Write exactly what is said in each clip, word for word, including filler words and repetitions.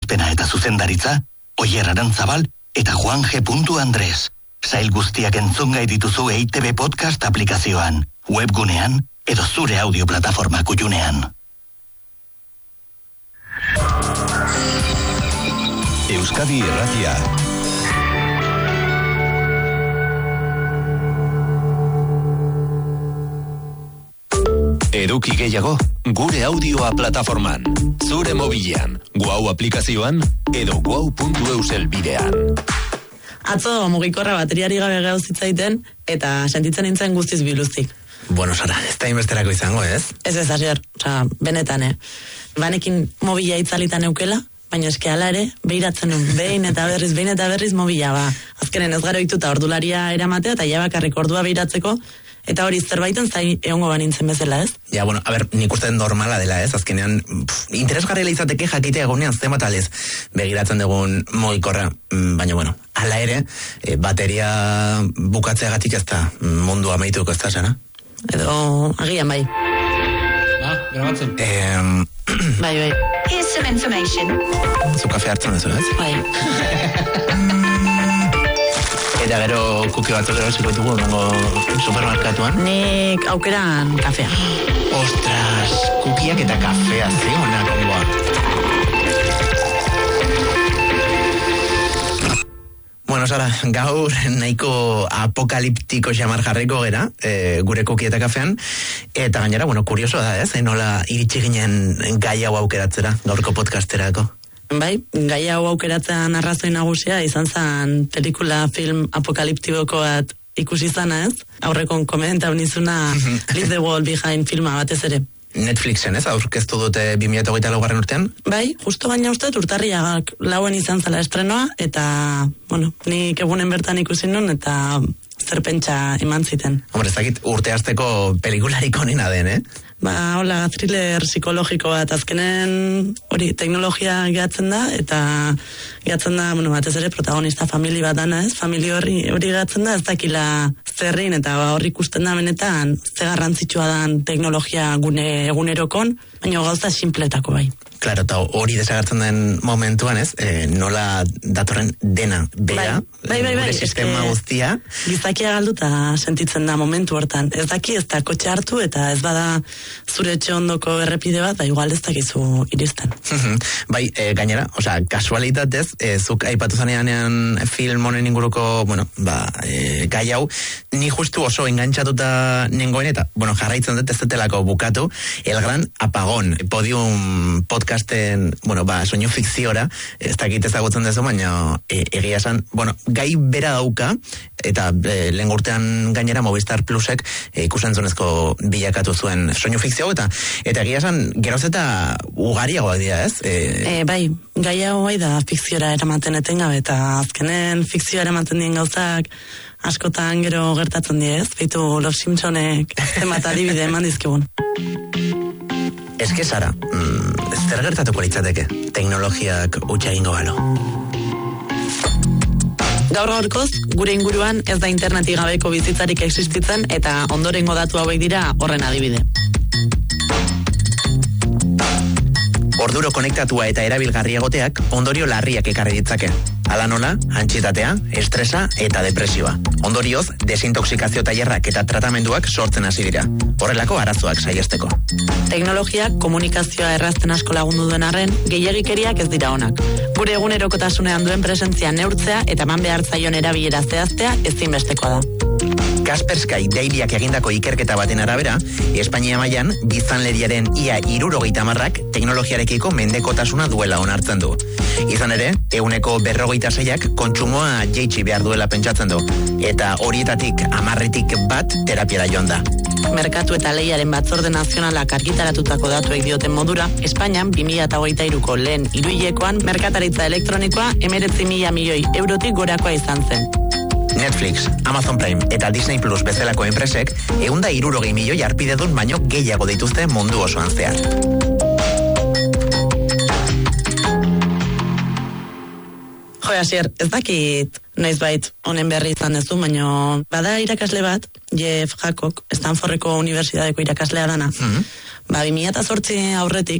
ekoizpena eta zuzendaritza, Oier Arantzabal eta Juan G. Andres. Sail guztiak entzungai dituzu E I Te Be Podcast aplikazioan, webgunean edo zure audio plataforma kutxunean. Euskadi Irratia. Eduki gehiago, gure audioa plataforman, zure mobilean, Guau aplikazioan, edo guau puntu eus elbidean. Atzo mugikorra bateriari gabe gauzitzaiten, eta sentitzen nintzen guztiz biluztik. Bueno, Sara, ez da inbesterako izango, ez? Ez ez, Asier, oza, benetan, eh? Banekin mobila itzalitan eukela, baina eske hala ere, behiratzen nun, behin eta berriz, behin eta berriz mobila, ba. Azkenen ez gara oituta ordularia eramatea, eta ja bakarrik ordua behiratzeko, eta hori zerbaiten zai egongo banintzen bezala, ez? Ja, bueno, a ber, nik uste normala dela, ez? Azkenean, pff, interesgarrela izateke jakitea egunean zenbat alez begiratzen dugun mugikorra, baina, bueno, hala ere, e, bateria bukatzeagatik ez da mundu amaituko, ez da, Sara? Edo, agian bai. Ah, grabatzen. Eh, bai, bai. Here's some information. Zu kafe hartzen duzu, ez? Bai. Eta gero kuki batzuk gero ziko ditugu, nango supermerkatuan. Nik aukeran kafea. Ostras, kukiak eta kafea, ze honak ongoa. Bueno, Sara, gaur nahiko apokaliptiko xamar jarriko gera, e, gure kuki eta kafean, eta gainera, bueno, kurioso da, ez? E, nola iritsi ginen gai hau aukeratzera, gaurko podcasterako. Bai, gai hau aukeratzean arrazoi nagusia izan zen pelikula film apokaliptiboko bat ikusi zana, ez? Aurrekon komenta unizuna Leave the World Behind filma batez ere. Netflixen, ez? Aurkeztu dute bi mila hogeita laugarren urtean? Bai, justo baina uste urtarriagak lauen izan zela estrenoa, eta, bueno, nik egunen bertan ikusi nun, eta zer pentsa eman ziten. Hombre, ez dakit urte hasteko pelikularik onena den, eh? Ba, hola, thriller psikologiko bat, azkenen hori teknologia gehatzen da, eta gehatzen da, bueno, batez ere protagonista famili bat dana, ez? Famili hori hori gehatzen da, ez dakila zerrin, eta hori ikusten da benetan, ze garrantzitsua dan teknologia gune egunerokon, baina gauza sinpletako bai. Claro, eta hori desagertzen den momentuan, ez? E, nola datorren dena bera, bai, bai, bai, gure sistema guztia. Gizakia galduta sentitzen da momentu hortan. Ez daki, ez da kotxe hartu, eta ez bada zure etxe ondoko errepide bat, da igual ez dakizu iristen. Bai, e, gainera, osea, kasualitatez, e, zuk aipatu zanean film honen inguruko, bueno, ba, e, gai hau, ni justu oso engantzatuta nengoen, eta, bueno, jarraitzen dut ez detelako bukatu, El Gran Apagón, podium podcasten, bueno, ba, soinu fikziora, ez dakit ezagutzen dezu, baina e, egia esan, bueno, gai bera dauka, eta e, lehen urtean gainera Movistar Plusek e, ikusentzunezko bilakatu zuen soinu fikzio, eta eta egia esan, geroz eta ugariagoak dira, ez? E, e, bai, gai hau bai da fikziora eramaten etengabe, eta azkenen fikzioa eramaten dien gauzak askotan gero gertatzen dira, ez? Beitu Los Simpsonek zenbat adibide eman dizkigun. Eske, Sara, mm, zer gertatuko litzateke teknologiak utxa egingo balo? Gaur gaurkoz, gure inguruan ez da internetik gabeko bizitzarik existitzen, eta ondorengo datu hauek dira horren adibide. Orduro konektatua eta erabilgarri egoteak ondorio larriak ekarri ditzake. Hala nola, antsietatea, estresa eta depresioa. Ondorioz, desintoxikazio tailerrak eta tratamenduak sortzen hasi dira. Horrelako arazoak saihesteko. Teknologiak komunikazioa errazten asko lagundu duen arren, gehiagikeriak ez dira onak. Gure egunerokotasunean duen presentzia neurtzea eta eman behar zaion erabilera zehaztea ezinbestekoa da. Kaspersky Dailyak egindako ikerketa baten arabera, Espainia mailan biztanleriaren ia hirurogeita hamarrak teknologiarekiko mendekotasuna duela onartzen du. Izan ere, ehuneko berrogeita seiak kontsumoa jaitsi behar duela pentsatzen du, eta horietatik hamarretik bat terapiara joan da. Merkatu eta Lehiaren Batzorde Nazionalak argitaratutako datuek dioten modura, Espainian bi mila hogeita hiruko lehen hiruhilekoan merkataritza elektronikoa hemeretzi mila milioi eurotik gorakoa izan zen. Netflix, Amazon Prime eta Disney Plus bezalako enpresek ehun eta hirurogei milioi harpidedun baino gehiago dituzte mundu osoan zehar. Jo, Asier, ez dakit noizbait honen berri izan dezu, baina bada irakasle bat, Jeff Hancock, Stanfordeko Unibertsitateko irakaslea dana. Mm-hmm. Ba, bi mila zortzi aurretik,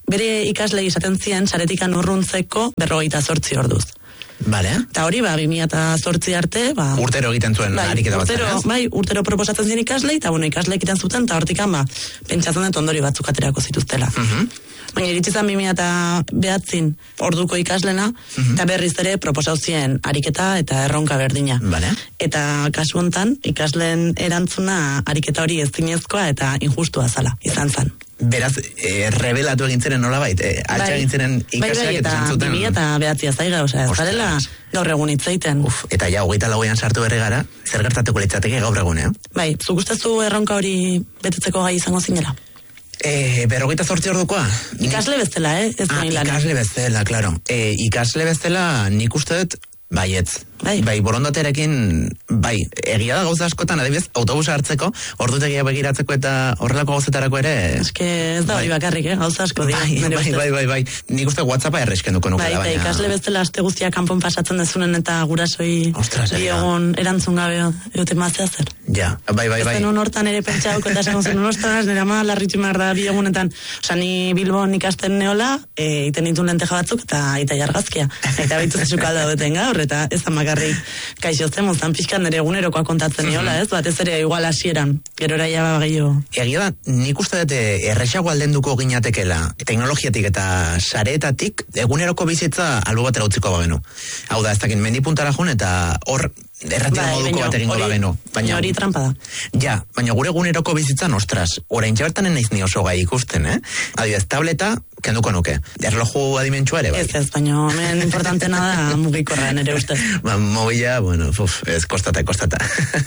bere ikasle izaten zien saretikan urruntzeko berrogeita zortzi orduz. Vale. Eta hori, ba, bi mila zortzi arte, ba... Urtero egiten zuen bai, ariketa bat. Urtero, bai, urtero proposatzen zien ikasle, eta bueno, ikasle egiten zuten, eta hortikan, ba, pentsatzen dut ondori batzuk aterako zituztela. Uh-huh. Baina iritsi zan bi mila behatzin orduko ikaslena, uh-huh. eta berriz ere proposauzien ariketa eta erronka berdina. Vale. Eta kasu hontan, ikasleen erantzuna ariketa hori ez zinezkoa eta injustua zala, izan zan. Beraz, e, rebelatu egin ziren nola bait, e, altxa egin ziren ikasiak bai, bai, eta zantzuten. Bai, eta behatzia zaiga, osea, ez garela gaur egun hitzaiten. Uf, eta ja, hogeita lauean sartu berri gara, zer gertatuko litzateke gaur egunea? Bai, zuk ustezu erronka hori betetzeko gai izango zinela? E, berrogeita zortzi ordukoa? Ikasle bezala, eh? Ez ah, lan. ikasle bezala, klaro. E, ikasle bezala nik uste dut, baietz. Bai. Bai, borondaterekin, bai, egia da gauza askotan, adibidez, autobusa hartzeko, ordutegia begiratzeko eta horrelako gauzetarako ere... Eske ez da hori bakarrik, eh? Gauza asko dira. Bai, bai, bai, bai, bai. Nik uste WhatsAppa erreskenduko nukela, bai, baina... Bai, ikasle bezala aste guztia kanpon pasatzen dezunen eta gurasoi diegon erantzun gabe egote mazea zer. Ja, bai, bai, bai. Ez den hortan ere pentsauko eta esan zen unostan, nire ama larritu behar da bi egunetan. Osa, ni Bilbon ikasten neola, e, iten ditu lenteja batzuk eta eta jargazkia. Eta baitu zezuk alda duten gaur, eta ez amakarrik kaixo zen, moztan pixkan nire egunerokoa kontatzen niola, ez? Batez ere igual hasieran, gerora ja gehiago. Egia da, nik uste dute erresago aldenduko ginatekela, teknologiatik eta sareetatik, eguneroko bizitza albo batera utziko bagenu. Hau da, ez dakit, mendipuntara jun eta hor erratio bai, moduko bat egingo bagenu. Baina hori trampa da. Ja, baina gure eguneroko bizitzan, ostras, orain txabertanen naiz ni oso gai ikusten, eh? Adibidez, tableta, kenduko nuke. Erloju adimentsua ere, bai? Ez ez, baina hemen importantena da mugikorra nere uste. Ba, mobila, bueno, uf, ez kostata, kostata.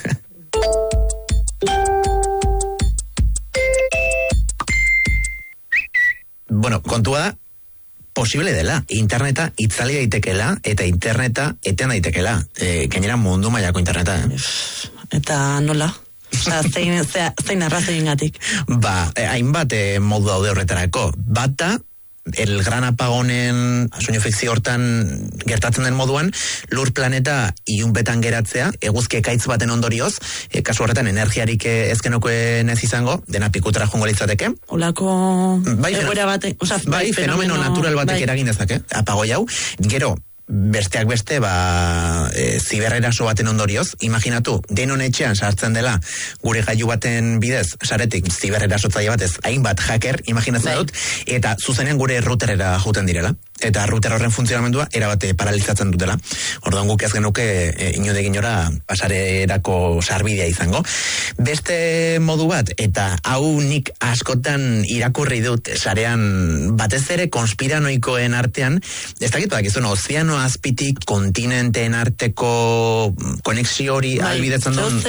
Bueno, kontua da, posible dela, interneta itzali daitekela eta interneta eten daitekela. E, gainera mundu mailako interneta, eh? Eta nola? Osa, zein, zein arrazoien gatik? Ba, eh, hainbat eh, modu daude horretarako. Bata, el gran apagonen soinu fikzio hortan gertatzen den moduan, lur planeta ilunpetan geratzea, eguzki ekaitz baten ondorioz, e, kasu horretan energiarik ezkenokoen ez izango, dena pikutara jongo litzateke. Olako bai, egoera bate, oza, bai, bai, fenomeno, fenomeno natural batek bai. Eragin dezake, apagoi hau. Gero, besteak beste, ba, e, ziberreraso baten ondorioz, imaginatu, denon etxean sartzen dela, gure gailu baten bidez, saretik, ziberrerasotzaile batez, hainbat hacker, imaginatzen bai. Dut, eta zuzenean gure routerera juten direla, eta router horren funtzionamendua erabate paralizatzen dutela. Orduan guk ez genuke e, inode ginora pasarerako sarbidea izango. Beste modu bat, eta hau nik askotan irakurri dut sarean batez ere konspiranoikoen artean, ez dakit bakizun, ozeano azpitik kontinenteen arteko konexio hori bai, albidetzen duen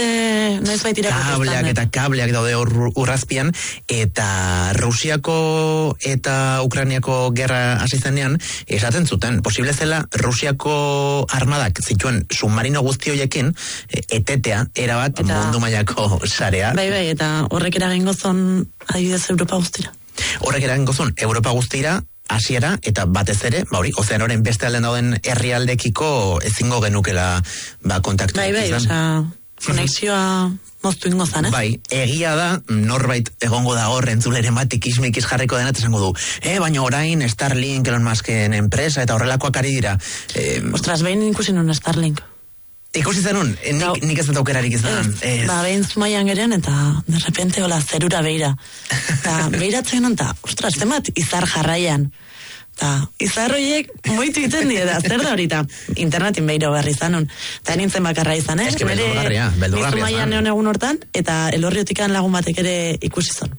kableak eta kableak daude hor urrazpian, eta Rusiako eta Ukrainiako gerra hasi zenean, esaten zuten, posible zela Rusiako armadak zituen submarino guzti hoiekin etetea, erabat eta, mundu mailako sarea. Bai, bai, eta horrek eragingo zon adibidez Europa guztira. Horrek eragingo zon Europa guztira, hasiera eta batez ere, ba hori, ozeanoren beste alden dauden herrialdekiko ezingo genukela ba kontaktu. Bai, bai, osea, konexioa moztu ingo zan, eh? Bai, egia da, norbait egongo da hor entzuleren bat ikismikis jarriko dena, eta esango du, eh, baina orain Starlink, Elon Musken enpresa, eta horrelakoak ari dira. Eh, Ostras, behin ikusi nun Starlink. Ikusi zenun, eh, nik, nik ez dut aukerarik izan. Ez, ba, behin zumaian geren, eta de repente, hola, zerura beira. Eta beiratzen non, eta, ostras, zemat, izar jarraian. Eta, izarroiek moitu iten dira, zer da horita? Internetin behiro berri zanon. Eta nintzen bakarra izan, eh? Ez que beldurgarria, beldurgarria. Nizumaian neon egun hortan, eta elorriotikan lagun batek ere ikusi zon.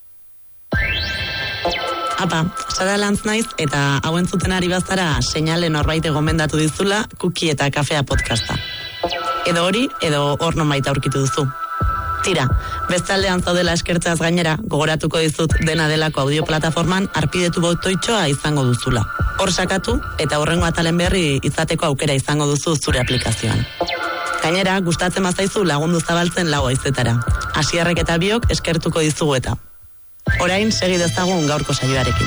Apa, Sara Lantz naiz, eta hauen zuten ari bazara seinale norbait gomendatu dizula Kuki eta Kafea podcasta. Edo hori, edo hor nonbait aurkitu duzu. Tira, bestaldean zaudela eskertzeaz gainera, gogoratuko dizut dena delako audioplataforman arpidetu botoitxoa izango duzula. Hor sakatu, eta horrengo atalen berri izateko aukera izango duzu zure aplikazioan. Gainera, gustatzen bazaizu lagundu zabaltzen lau haizetara. Asierrek eta biok eskertuko dizugu eta. Orain, segi dezagun gaurko saioarekin.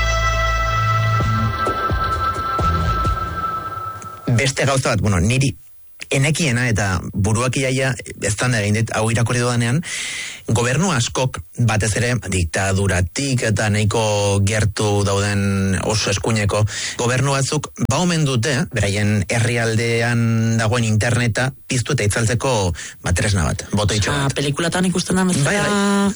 Beste gauza bat, bueno, niri enekiena eta buruak iaia eztan da egin dit, hau irakurri dudanean, gobernu askok, batez ere, diktaduratik eta nahiko gertu dauden oso eskuineko gobernu batzuk, ba omen dute, beraien herrialdean dagoen interneta, piztu eta itzaltzeko batresna bat, botoitxo bat. Pelikulatan ikusten da bezala,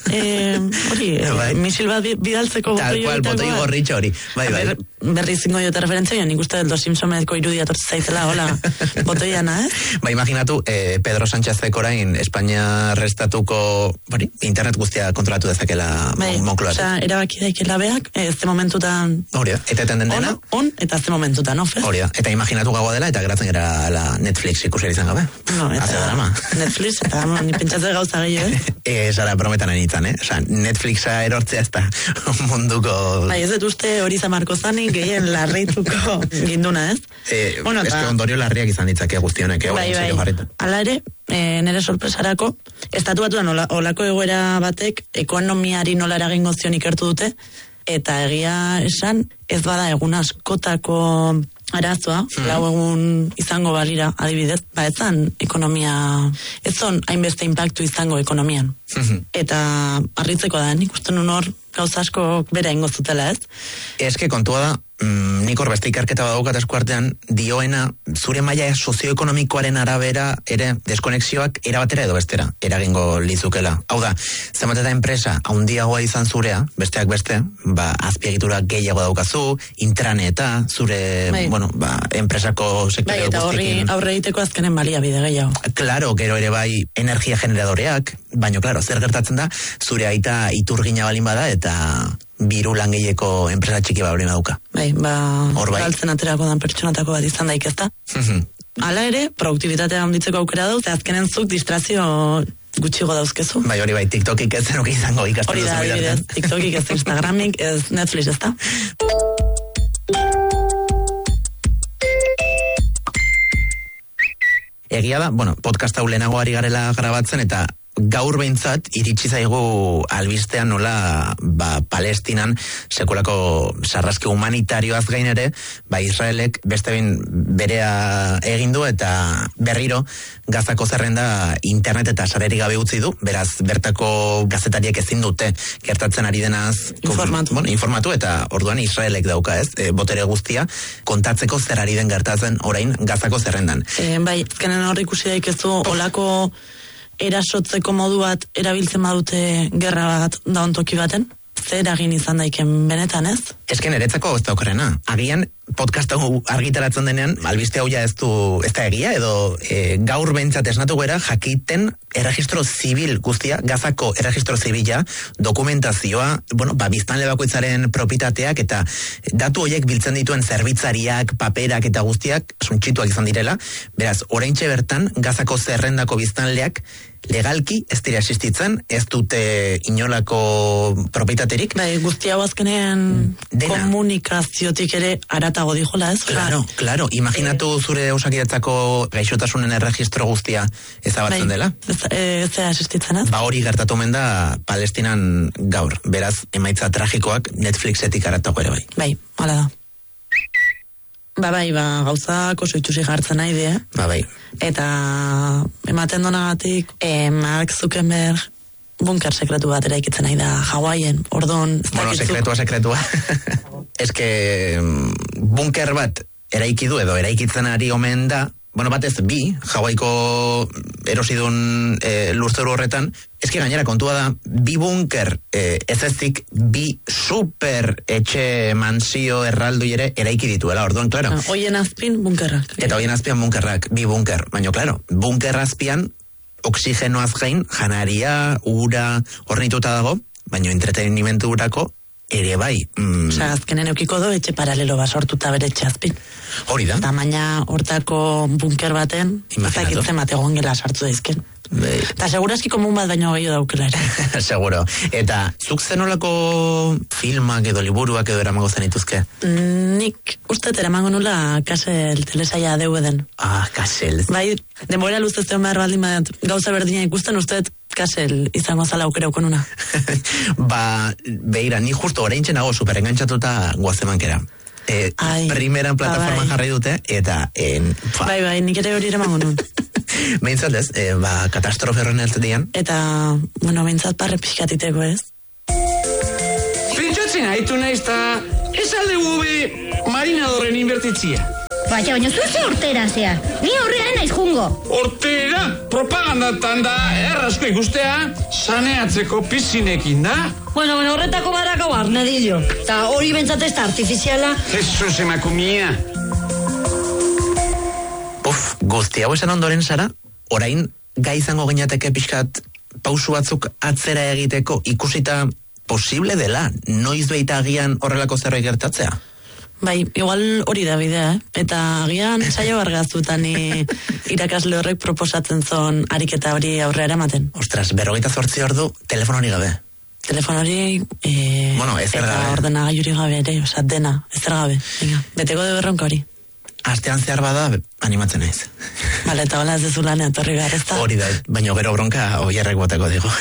hori, misil bat bidaltzeko botoi horitakoa. Tal cual, botoi gorritxo hori, bai, bai. Berri zingo diote referentzia, nik uste Los Simpsoneko irudia tortz zaizela, hola, botoiana, eh? Ba, imaginatu, eh, Pedro Sánchezek orain, Espainia restatuko, bori, internet guztia kontrolatu dezakela bai, Moncloa. Osa, erabaki daikela beak, ez de momentutan... Hori da, eta eten den dena? On, on, eta ez de momentutan, no, Fer? Hori da, eta imaginatu gaua dela, eta geratzen gara la Netflix ikusi izan gabe. No, eta Netflix, eta ni pentsatze gauza gehiago, eh? Ez ara prometan anitzan, eh? Osa, Netflixa erortzea ez da munduko... Bai, ez dut uste hori zamarko zanik, gehien larreituko ginduna, ez? Eh, bueno, ez que ondorio larriak izan ditzake guztionek, eh? Bai, bai, ala ere, e, nire sorpresarako, estatu batuan ola, olako egoera batek, ekonomiari nola eragingo zion ikertu dute, eta egia esan, ez bada egun askotako arazoa, hmm. lau egun izango balira, adibidez, ba ez zan ekonomia, ez zon hainbeste impactu izango ekonomian. Hmm. Eta harritzeko da, nik uste nun hor, gauza asko bera ingo zutela, ez? Ez que kontua da, mm, nik hor beste ikerketa badaukat eskuartean, dioena, zure maila sozioekonomikoaren arabera, ere, deskonexioak erabatera edo bestera, eragingo lizukela. Hau da, zenbat eta enpresa, haundiagoa izan zurea, besteak beste, ba, azpiegitura gehiago daukazu, intraneta, zure, bai. bueno, ba, enpresako sektore guztiekin. Bai, eta horri aurre egiteko azkenen baliabide gehiago. Claro, gero ere bai, energia generadoreak, baino, claro, zer gertatzen da, zure aita iturgina balin bada, eta biru langileko enpresa txiki bat hori dauka. Bai, ba, bai. Galtzen aterako dan pertsonatako bat izan daik ez da. Hala ere, produktibitatea handitzeko aukera dauz, azkenen zuk distrazio gutxigo dauzkezu. Bai, hori bai, TikTokik ez zenuke izango ikasten duzu. Hori da, adibidez, TikTokik ez Instagramik, ez Netflix ez da. Egia da, bueno, podcast hau lehenago ari garela grabatzen, eta gaur behintzat iritsi zaigu albistean nola ba, Palestinan sekulako sarraski humanitarioaz gain ere, ba Israelek beste bin berea egin du eta berriro Gazako zerrenda internet eta sarerik gabe utzi du, beraz bertako gazetariek ezin dute gertatzen ari denaz informatu, bon, informatu eta orduan Israelek dauka ez, e, botere guztia kontatzeko zer ari den gertatzen orain Gazako zerrendan. E, bai, ezkenen hor ikusi daikezu olako erasotzeko modu bat erabiltzen badute gerra bat dauntoki baten? Zer eragin izan daiken benetan, ez? Ezken eretzako ez daukarrena. Agian podcast hau argitaratzen denean, albiste hau ja ez du, ez da egia, edo e, gaur behintzat esnatu gara jakiten erregistro zibil guztia, Gazako erregistro zibila, dokumentazioa, bueno, ba, biztanle bakoitzaren propitateak eta datu horiek biltzen dituen zerbitzariak, paperak eta guztiak suntxituak izan direla, beraz, oraintxe bertan, Gazako zerrendako biztanleak legalki ez dira existitzen, ez dute inolako propitaterik. Bai, guzti hau azkenean Dena. Komunikaziotik ere aratago dijola, ez? Claro, claro, imaginatu e... zure osakidetzako gaixotasunen erregistro guztia ezabatzen bai. Dela. Ez, ez da existitzen, ez? Ba hori gertatu omen da Palestinan gaur, beraz, emaitza tragikoak Netflixetik aratago ere bai. Bai, hala da. Ba bai, ba, gauzak oso itxusi jartzen nahi die. Ba bai. Eta ematen donagatik, eh, Mark Zuckerberg bunker sekretu bat eraikitzen nahi da Hawaien, ordon... Bueno, sekretua, sekretua. Ez que bunker bat eraikidu edo eraikitzen ari omen da, bueno, batez bi, Hawaiko erosidun e, lurzoru horretan, ezki gainera kontua da, bi bunker e, ez ezik, bi super etxe mansio erraldoi ere eraiki dituela, orduan, klaro. Ah, hoien azpin bunkerrak. Eta hoien azpian bunkerrak, bi bunker, baina, klaro, bunker azpian, oksigenoaz gain, janaria, ura, hornituta dago, baina entretenimentu urako, ere bai. Mm. Osa, azkenen eukiko do, etxe paralelo bat sortuta bere etxazpin. Hori da. Tamaina hortako bunker baten, ezakitzen bat egon gela sartu daizken. Eta seguraski komun bat baino gehiago daukela ere. Seguro. Eta zuk zenolako filmak edo liburuak edo eramango zenituzke? Nik uste eramango nula Kasel telesaia D V D-en. Ah, Kasel. Bai, denbora luzez zeon behar baldin bat gauza berdina ikusten uste Kasel izango zala aukera ukonuna. Ba, beira, ni justo oraintxe nago super engantzatuta guazemankera. E, primeran plataforman jarri dute, eta... En, bai, bai, nik ere hori eramango nun. Behintzat ez, e, ba, katastrofe horren eltzetian. Eta, bueno, behintzat parre pixkatiteko ez. Pentsatzen haitu naiz ta ez alde gube marinadorren inbertitzia. Baina, baina zuze hortera zea. Ni horrean naiz jungo. Hortera, propagandatan da errazko ikustea, saneatzeko piszinekin da. Bueno, bueno, horretako barako barnedillo. Eta hori bentsat ez da artifiziala. Jesus emakumia. Uf, guzti hau esan ondoren, Sara, orain gai izango gineateke pixkat pausu batzuk atzera egiteko ikusita posible dela, noiz beita agian horrelako zerbait gertatzea? Bai, igual hori da bidea, eh? Eta agian saio argaztutan irakasle horrek proposatzen zon ariketa hori aurrera ematen. Ostras, berrogeita zortzi ordu telefono hori gabe. Telefono hori... Eh, bueno, ezer gabe. Eta ordenagailurik gabe ere, oza, dena, ezer gabe. Venga, beteko de berronka hori. Astean zehar bada, animatzen naiz. Bale, eta hola ez dezulane atorri behar, ez da? Hori da, baina gero bronka oierrek boteko digo.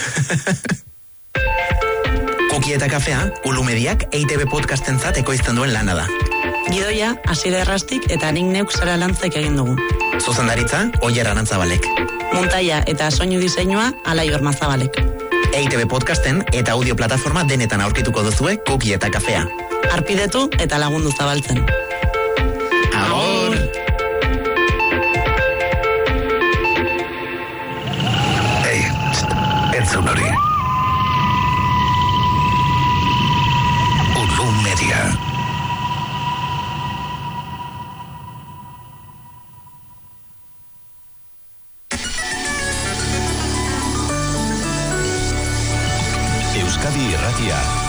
Kuki eta kafea, Ulu Mediak E I Te Be podcastentzat ekoizten duen lana da. Gidoia, Asier Errastik eta nik neuk Sara Lantzek egin dugu. Zuzendaritza, Oier Arantzabalek. Muntaia eta soinu diseinua, Alai Ormazabalek. E I Te Be podcasten eta audio plataforma denetan aurkituko duzue Kuki eta kafea. Arpidetu eta lagundu zabaltzen. Agur! Ei, entzun hori. Ulu Media. Euskadi Irratia.